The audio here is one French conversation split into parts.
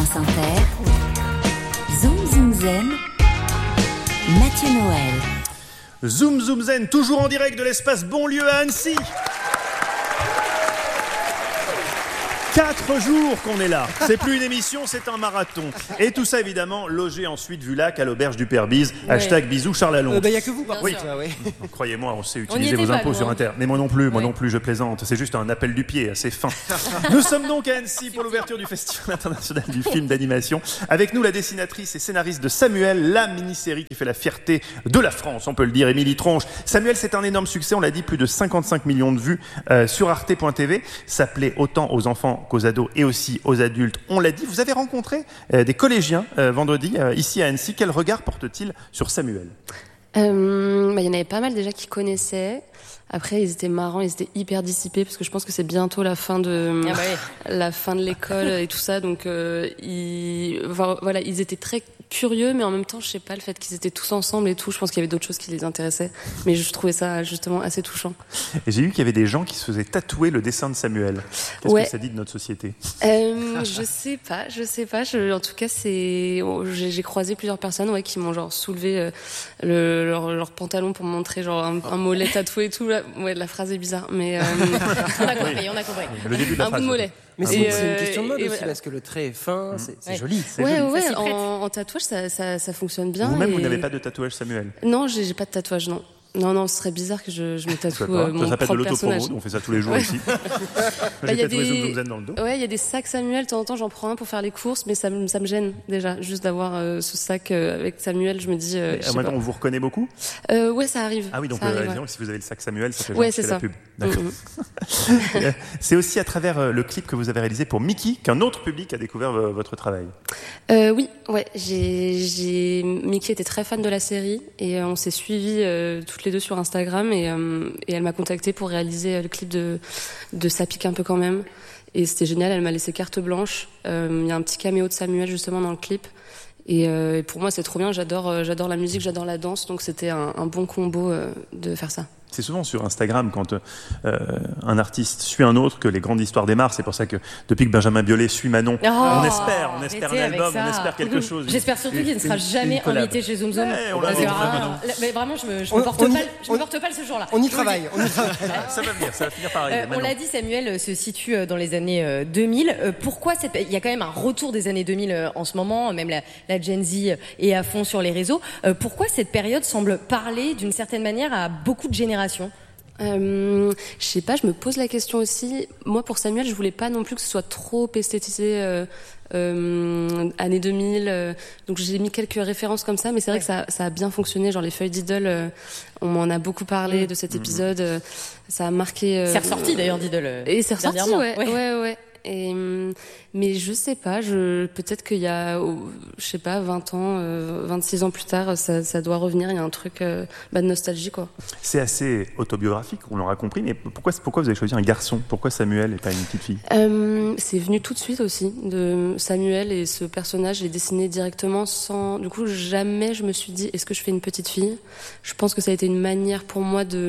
France Inter, Zoom Zoom Zen, Mathieu Noël. Zoom Zoom Zen, toujours en direct de l'espace Bonlieu à Annecy. 4 jours qu'on est là. C'est plus une émission, c'est un marathon. Et tout ça, évidemment, logé ensuite vue lac à l'auberge du Père Bise. # bisous Charles Alon. Il n'y a que vous, par oui. contre. Oui. Croyez-moi, on sait utiliser vos impôts sur Inter. Mais moi non plus, je plaisante. C'est juste un appel du pied, assez fin. Nous sommes donc à Annecy pour l'ouverture du Festival international du film d'animation. Avec nous, la dessinatrice et scénariste de Samuel, la mini-série qui fait la fierté de la France, on peut le dire, Émilie Tronche. Samuel, c'est un énorme succès, on l'a dit, plus de 55 millions de vues sur arte.tv. Ça plaît autant aux enfants qu'aux ados et aussi aux adultes. On l'a dit, vous avez rencontré des collégiens vendredi ici à Annecy. Quel regard portent-ils sur Samuel ? Y en avait pas mal déjà qui connaissaient. Après, ils étaient marrants, ils étaient hyper dissipés parce que je pense que c'est bientôt la fin de la fin de l'école et tout ça. Donc, ils étaient très curieux, mais en même temps, je sais pas, le fait qu'ils étaient tous ensemble et tout, je pense qu'il y avait d'autres choses qui les intéressaient. Mais je trouvais ça justement assez touchant. Et j'ai vu qu'il y avait des gens qui se faisaient tatouer le dessin de Samuel. Qu'est-ce que ça dit de notre société ? Je sais pas. En tout cas, j'ai croisé plusieurs personnes qui m'ont genre soulevé leur pantalon pour me montrer genre un mollet tatoué et tout. Ouais, la phrase est bizarre, mais on a compris. Le début de la un phrase, bout de mollet. Mais c'est une question de mode aussi, parce que le trait est fin, c'est joli. En tatouage, ça fonctionne bien. Vous-même, vous n'avez pas de tatouage, Samuel ? Non, j'ai pas de tatouage, non. Non, ce serait bizarre que je me tatoue mon ça s'appelle propre de personnage. l'autopromo, on fait ça tous les jours ici. J'ai tatoué Zoom Zoom Zen dans le dos. Ouais, il y a des sacs Samuel, de temps en temps j'en prends un pour faire les courses, mais ça me gêne déjà, juste d'avoir ce sac avec Samuel, je me dis... Maintenant, on vous reconnaît beaucoup ? Ouais, ça arrive. Ah oui, donc arrive, si vous avez le sac Samuel, ça fait c'est la pub. D'accord. C'est aussi à travers le clip que vous avez réalisé pour Mickey qu'un autre public a découvert votre travail. Oui, Mickey était très fan de la série et on s'est suivis toutes les deux sur Instagram et elle m'a contactée pour réaliser le clip de Ça pique un peu quand même. Et c'était génial, elle m'a laissé carte blanche. Il y a un petit caméo de Samuel justement dans le clip. Et pour moi c'est trop bien, j'adore la musique, j'adore la danse, donc c'était un bon combo de faire ça. C'est souvent sur Instagram quand un artiste suit un autre que les grandes histoires démarrent. C'est pour ça que depuis que Benjamin Biolay suit Manon, on espère un album, on espère quelque chose. J'espère surtout qu'il ne sera jamais invité chez Zoom Zoom. Mais vraiment, je me porte pas ce jour-là. On y travaille. Ça va venir, ça va finir par arriver. On l'a dit, Samuel se situe dans les années 2000. Pourquoi il y a quand même un retour des années 2000 en ce moment, même la Gen Z est à fond sur les réseaux. Pourquoi cette période semble parler d'une certaine manière à beaucoup de générations ? Je sais pas, je me pose la question aussi. Moi, pour Samuel, je voulais pas non plus que ce soit trop esthétisé années 2000. Donc j'ai mis quelques références comme ça, mais c'est vrai que ça a bien fonctionné. Genre les feuilles d'Idol, on m'en a beaucoup parlé de cet épisode. Ça a marqué. C'est ressorti d'ailleurs d'Idol. Et c'est ressorti, ouais. Mais je sais pas, peut-être qu'il y a, 20 ans, 26 ans plus tard, ça doit revenir, il y a un truc de nostalgie, quoi. C'est assez autobiographique, on l'aura compris, mais pourquoi vous avez choisi un garçon ? Pourquoi Samuel et pas une petite fille ? C'est venu tout de suite aussi, de Samuel, et ce personnage, je l'ai dessiné directement sans... Du coup, jamais je me suis dit, est-ce que je fais une petite fille ? Je pense que ça a été une manière pour moi de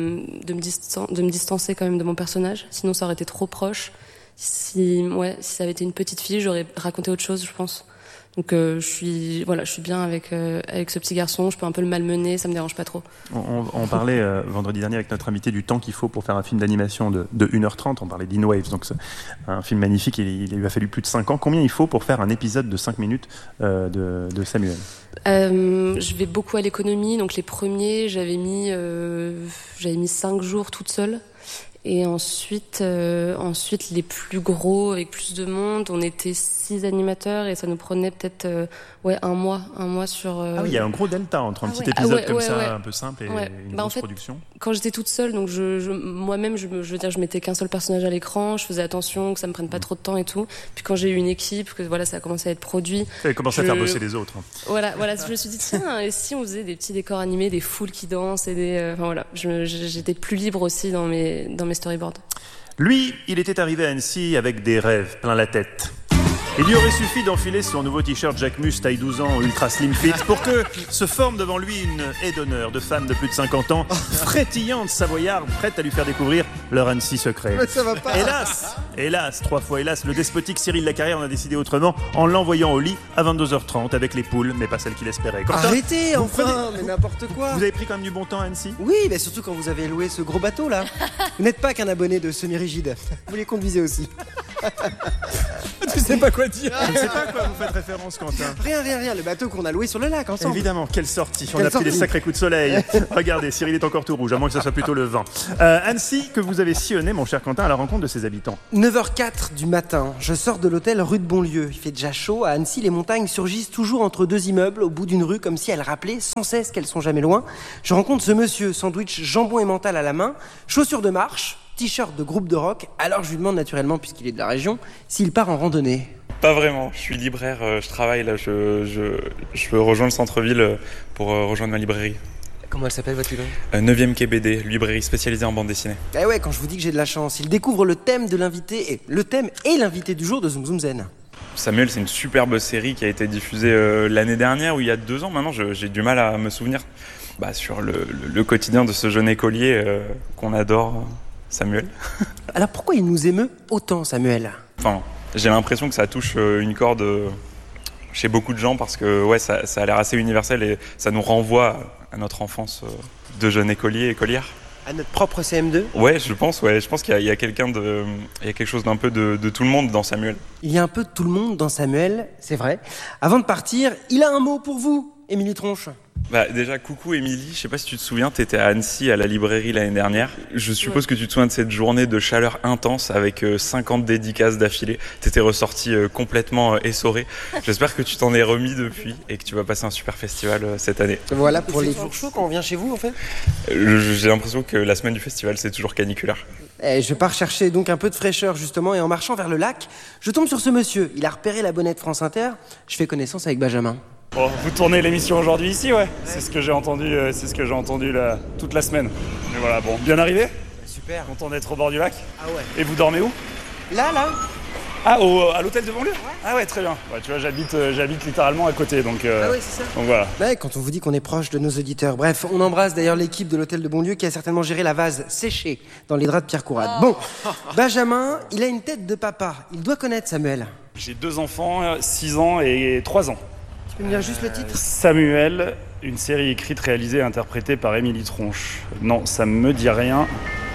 me distancer quand même de mon personnage, sinon ça aurait été trop proche. Si ça avait été une petite fille, j'aurais raconté autre chose, je pense. Donc je suis bien avec ce petit garçon, je peux un peu le malmener, ça me dérange pas trop. On parlait vendredi dernier avec notre invité du temps qu'il faut pour faire un film d'animation de 1h30, on parlait d'Inwaves, donc c'est un film magnifique, il lui a fallu plus de 5 ans. Combien il faut pour faire un épisode de 5 minutes de Samuel ? Je vais beaucoup à l'économie, donc les premiers, j'avais mis 5 jours toute seule. Et ensuite, les plus gros, avec plus de monde, on était 6 animateurs et ça nous prenait peut-être un mois sur... Ah oui, il y a un gros delta entre un petit épisode un peu simple et une grosse production. Quand j'étais toute seule, donc moi-même, je mettais qu'un seul personnage à l'écran, je faisais attention que ça me prenne pas trop de temps et tout. Puis quand j'ai eu une équipe, que ça a commencé à être produit... Ça a commencé à faire bosser les autres. Voilà, je me suis dit, tiens, et si on faisait des petits décors animés, des foules qui dansent, et j'étais plus libre aussi dans mes storyboards. Lui, il était arrivé à Annecy avec des rêves plein la tête. Il lui aurait suffi d'enfiler son nouveau t-shirt Jacquemus taille 12 ans ultra slim fit pour que se forme devant lui une haie d'honneur de femmes de plus de 50 ans, frétillantes, savoyardes, prêtes à lui faire découvrir leur Annecy secret. Mais ça va pas. Hélas, 3 fois hélas, le despotique Cyril Lacarrière en a décidé autrement en l'envoyant au lit à 22h30 avec les poules, mais pas celles qu'il espérait. Arrêtez, enfin, mais n'importe quoi. Vous avez pris quand même du bon temps à Annecy ? Oui, mais surtout quand vous avez loué ce gros bateau là. Vous n'êtes pas qu'un abonné de semi-rigide. Vous les conduisez aussi. Tu sais pas quoi dire. Je sais pas à quoi vous faites référence, Quentin. Rien. Le bateau qu'on a loué sur le lac ensemble. Évidemment, quelle sortie. On a pris des sacrés coups de soleil. Regardez, Cyril est encore tout rouge, à moins que ce soit plutôt le vin. Annecy, que vous avez sillonné, mon cher Quentin, à la rencontre de ses habitants. 9h04 du matin, je sors de l'hôtel rue de Bonlieu. Il fait déjà chaud. À Annecy, les montagnes surgissent toujours entre deux immeubles, au bout d'une rue, comme si elles rappelaient sans cesse qu'elles sont jamais loin. Je rencontre ce monsieur, sandwich jambon et mental à la main, chaussures de marche, t-shirt de groupe de rock. Alors je lui demande naturellement, puisqu'il est de la région, s'il part en randonnée. Pas vraiment, je suis libraire, je travaille là, je rejoins le centre-ville pour rejoindre ma librairie. Comment elle s'appelle votre librairie ? 9e quai BD, librairie spécialisée en bande dessinée. Eh ouais, quand je vous dis que j'ai de la chance, il découvre le thème de l'invité, et le thème et l'invité du jour de Zoom Zoom Zen. Samuel, c'est une superbe série qui a été diffusée l'année dernière ou il y a 2 ans maintenant, j'ai du mal à me souvenir. Sur le quotidien de ce jeune écolier qu'on adore, Samuel. Alors pourquoi il nous émeut autant, Samuel ? Enfin, j'ai l'impression que ça touche une corde chez beaucoup de gens parce que ouais, ça a l'air assez universel et ça nous renvoie à notre enfance de jeunes écoliers et écolières. À notre propre CM2 ? Ouais, je pense qu'il y a quelque chose d'un peu de tout le monde dans Samuel. Il y a un peu de tout le monde dans Samuel, c'est vrai. Avant de partir, il a un mot pour vous, Émilie Tronche. Déjà, coucou Émilie, je sais pas si tu te souviens, t'étais à Annecy à la librairie l'année dernière. Je suppose que tu te souviens de cette journée de chaleur intense avec 50 dédicaces d'affilée. T'étais ressortie complètement essorée. J'espère que tu t'en es remis depuis et que tu vas passer un super festival cette année. Voilà pour les jours chauds quand on vient chez vous en fait. J'ai l'impression que la semaine du festival c'est toujours caniculaire. Je pars chercher donc un peu de fraîcheur justement et en marchant vers le lac, je tombe sur ce monsieur. Il a repéré la bonnette France Inter. Je fais connaissance avec Benjamin. Bon, vous tournez l'émission aujourd'hui ici, ouais. C'est ce que j'ai entendu, là, toute la semaine. Mais voilà, bon, bien arrivé ? Super. Content d'être au bord du lac ? Ah ouais. Et vous dormez où ? Là. Ah, à l'hôtel de Bonlieu ? Ouais. Ah ouais, très bien. Ouais, tu vois, j'habite littéralement à côté, donc. Ah ouais, c'est ça. Donc voilà. Ouais, quand on vous dit qu'on est proche de nos auditeurs. Bref, on embrasse d'ailleurs l'équipe de l'hôtel de Bonlieu qui a certainement géré la vase séchée dans les draps de Pierre Courade. Bon, Benjamin, il a une tête de papa. Il doit connaître Samuel. J'ai 2 enfants, 6 ans et 3 ans. Tu peux me dire juste le titre ? Samuel, une série écrite, réalisée et interprétée par Émilie Tronche. Non, ça me dit rien.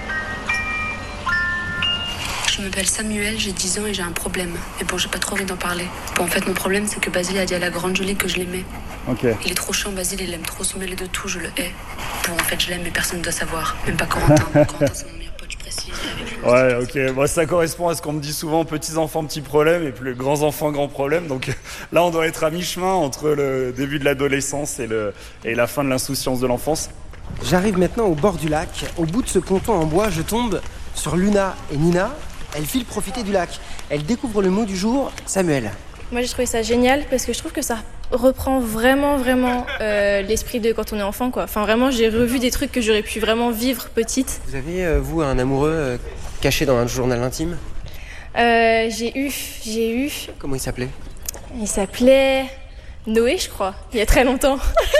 Je m'appelle Samuel, j'ai 10 ans et j'ai un problème. Et bon, j'ai pas trop envie d'en parler. Bon, en fait, mon problème, c'est que Basile a dit à la grande Julie que je l'aimais. Ok. Il est trop chiant, Basile, il aime trop se mêler de tout, je le hais. Bon, en fait, je l'aime, mais personne ne doit savoir. Même pas Corentin. Corentin, c'est mon meilleur pote, je précise. Ouais, ok. Bon, ça correspond à ce qu'on me dit souvent, petits enfants, petits problèmes, et puis grands enfants, grands problèmes. Donc là, on doit être à mi-chemin entre le début de l'adolescence et la fin de l'insouciance de l'enfance. J'arrive maintenant au bord du lac. Au bout de ce ponton en bois, je tombe sur Luna et Nina. Elles filent profiter du lac. Elles découvrent le mot du jour, Samuel. Moi, j'ai trouvé ça génial parce que je trouve que ça reprend vraiment l'esprit de quand on est enfant, quoi. Enfin, vraiment, j'ai revu des trucs que j'aurais pu vraiment vivre petite. Vous avez, vous, un amoureux caché dans un journal intime ? J'ai eu... Comment il s'appelait ? Il s'appelait Noé, je crois, il y a très longtemps.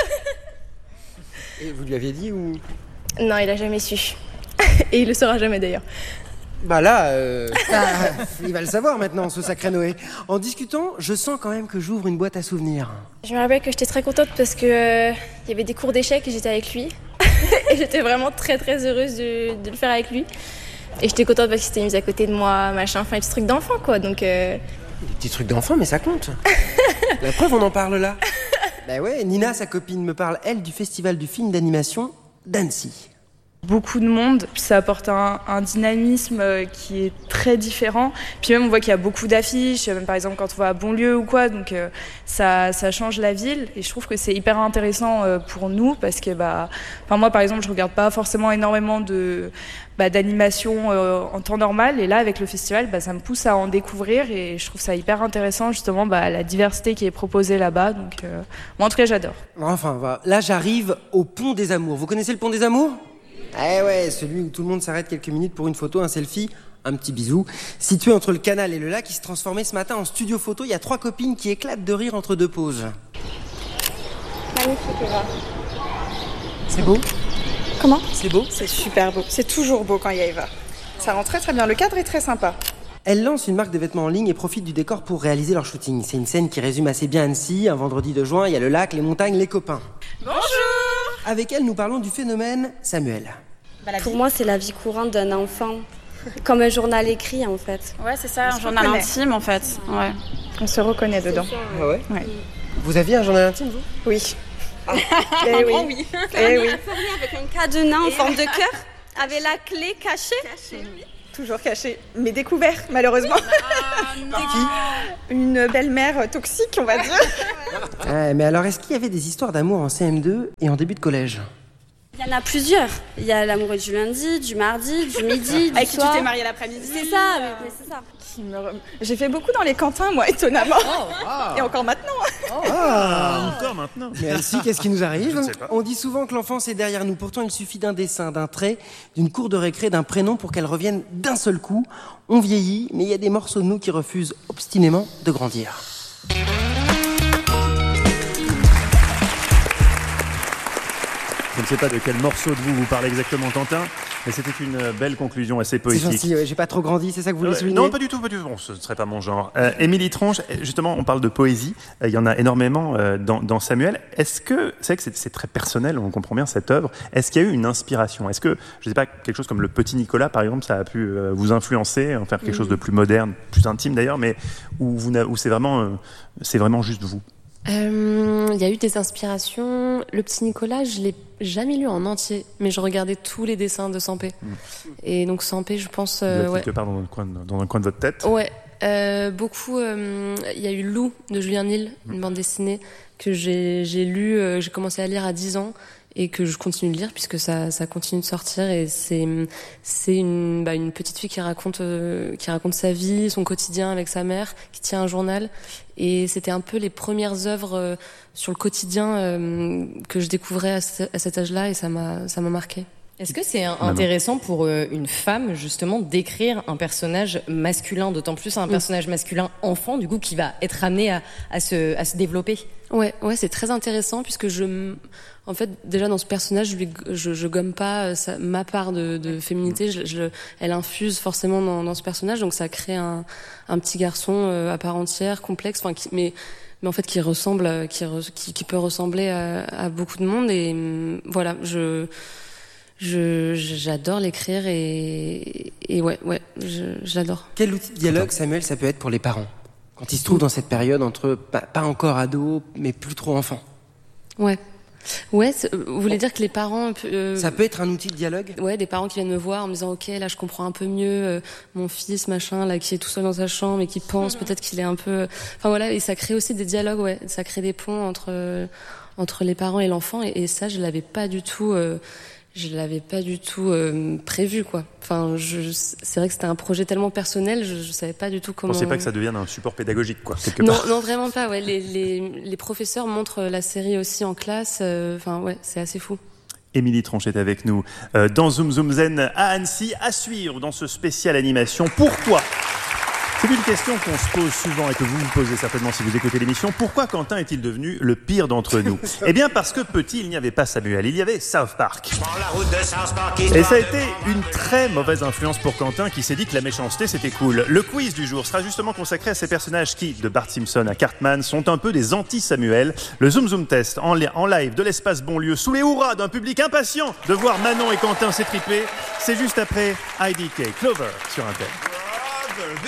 Et vous lui aviez dit ou ? Non, il a jamais su. Et il le saura jamais d'ailleurs. Bah là, il va le savoir maintenant, ce sacré Noé. En discutant, je sens quand même que j'ouvre une boîte à souvenirs. Je me rappelle que j'étais très contente parce que y avait des cours d'échecs et j'étais avec lui. Et j'étais vraiment très très heureuse de le faire avec lui. Et j'étais contente parce qu'il s'était mis à côté de moi, machin, enfin, des petits trucs d'enfant, quoi. Donc, Des petits trucs d'enfant, mais ça compte. La preuve, on en parle là. Bah ouais, Nina, sa copine, me parle, elle, du festival du film d'animation d'Annecy. Beaucoup de monde, puis ça apporte un dynamisme qui est très différent. Puis même on voit qu'il y a beaucoup d'affiches, même par exemple quand on va à Bonlieu ou quoi, donc ça change la ville. Et je trouve que c'est hyper intéressant pour nous parce que moi par exemple je regarde pas forcément énormément d'animation en temps normal, et là avec le festival ça me pousse à en découvrir et je trouve ça hyper intéressant justement la diversité qui est proposée là-bas. Donc moi en tout cas j'adore. Enfin là j'arrive au Pont des Amours. Vous connaissez le Pont des Amours ? Eh ouais, celui où tout le monde s'arrête quelques minutes pour une photo, un selfie Un petit bisou. Situé entre le canal et le lac, il se transformait ce matin en studio photo. Il y a 3 copines qui éclatent de rire entre 2 pauses. Magnifique, Eva. C'est beau ? Comment ? C'est beau ? C'est super beau. C'est toujours beau quand il y a Eva. Ça rend très très bien. Le cadre est très sympa. Elle lance une marque de vêtements en ligne et profite du décor pour réaliser leur shooting. C'est une scène qui résume assez bien Annecy. Un vendredi de juin, il y a le lac, les montagnes, les copains. Bonjour. Avec elle, nous parlons du phénomène Samuel. Pour moi, c'est la vie courante d'un enfant. Comme un journal écrit, en fait. Ouais, c'est ça, un journal intime, en fait. Ouais. On se reconnaît dedans. Ah ouais ? Ouais. Vous aviez un journal intime, vous ? Oui. Eh oui. Oui. Eh oui. Avec un cadenas en forme de cœur, avec la clé cachée. Toujours caché, mais découvert, malheureusement. Une belle-mère toxique, on va dire. Mais alors, est-ce qu'il y avait des histoires d'amour en CM2 et en début de collège ? Il y en a plusieurs. Il y a l'amoureux du lundi, du mardi, du midi, du avec soir. Qui tu t'es mariée l'après-midi. C'est ça, mais c'est ça. J'ai fait beaucoup dans les cantins, moi, étonnamment. Et encore maintenant. Encore maintenant. Mais Annecy, qu'est-ce qui nous arrive ? Je ne sais pas. On dit souvent que l'enfance est derrière nous. Pourtant, il suffit d'un dessin, d'un trait, d'une cour de récré, d'un prénom pour qu'elle revienne d'un seul coup. On vieillit, mais il y a des morceaux de nous qui refusent obstinément de grandir. Je ne sais pas de quel morceau de vous parlez exactement, Quentin, mais c'était une belle conclusion assez poétique. C'est gentil, ouais, j'ai pas trop grandi, c'est ça que vous voulez souligner ? Non, pas du tout. Bon, ce ne serait pas mon genre. Émilie Tronche, justement, on parle de poésie. Il y en a énormément dans Samuel. Est-ce que, c'est vrai que c'est très personnel, on comprend bien cette œuvre. Est-ce qu'il y a eu une inspiration ? Est-ce que, je ne sais pas, quelque chose comme Le Petit Nicolas, par exemple, ça a pu vous influencer, en faire quelque chose de plus moderne, plus intime d'ailleurs, mais où c'est vraiment juste vous ? Il y a eu des inspirations. Le Petit Nicolas, je l'ai jamais lu en entier, mais je regardais tous les dessins de Sampé. Et donc Sampé, je pense, quelque part dans un coin de votre tête. Ouais, beaucoup. Il y a eu Lou de Julien Nil, une bande dessinée que j'ai lu. J'ai commencé à lire à 10 ans. Et que je continue de lire puisque ça continue de sortir, et c'est une petite fille qui raconte sa vie, son quotidien avec sa mère, qui tient un journal, et c'était un peu les premières œuvres sur le quotidien que je découvrais à cet âge-là, et ça m'a marqué. Est-ce que c'est intéressant pour une femme, justement, d'écrire un personnage masculin, d'autant plus un personnage masculin enfant, du coup, qui va être amené à se développer ? Ouais, c'est très intéressant puisque en fait, déjà dans ce personnage, je gomme pas ma part de féminité. Elle infuse forcément dans ce personnage, donc ça crée un petit garçon à part entière, complexe, mais en fait qui ressemble, qui peut ressembler à beaucoup de monde. Et voilà, j'adore l'écrire et ouais, j'adore. Quel outil de dialogue, Samuel, ça peut être pour les parents quand ils se trouvent dans cette période entre pas encore ados, mais plus trop enfants? Ouais, vous voulez dire que les parents... ça peut être un outil de dialogue? Ouais, des parents qui viennent me voir en me disant « Ok, là, je comprends un peu mieux mon fils, machin, là, qui est tout seul dans sa chambre et qui pense peut-être qu'il est un peu... » Enfin voilà, et ça crée aussi des dialogues, ouais. Ça crée des ponts entre les parents et l'enfant, et ça, je l'avais pas du tout... prévu, quoi. Enfin, c'est vrai que c'était un projet tellement personnel, je savais pas du tout comment... Vous pensez pas que ça devienne un support pédagogique, quoi, quelque part? Non, vraiment pas, ouais. Les professeurs montrent la série aussi en classe, enfin, ouais, c'est assez fou. Émilie Tronche est avec nous dans Zoom Zoom Zen à Annecy, à suivre dans ce spécial animation. Pourquoi? C'est une question qu'on se pose souvent et que vous vous posez certainement si vous écoutez l'émission. Pourquoi Quentin est-il devenu le pire d'entre nous? Eh bien parce que petit, il n'y avait pas Samuel, il y avait South Park. Et ça a été une très mauvaise influence pour Quentin qui s'est dit que la méchanceté c'était cool. Le quiz du jour sera justement consacré à ces personnages qui, de Bart Simpson à Cartman, sont un peu des anti-Samuel. Le Zoom Zoom Test en live de l'espace Bonlieu, sous les hurrahs d'un public impatient de voir Manon et Quentin s'étriper. C'est juste après IDK, Clover sur Intel.